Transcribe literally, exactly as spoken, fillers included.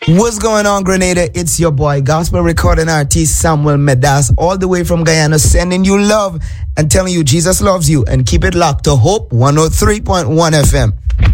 What's going on, Grenada? It's your boy, gospel recording artist Samuel Medas, all the way from Guyana, sending you love and telling you Jesus loves you. And keep it locked to Hope one oh three point one F M.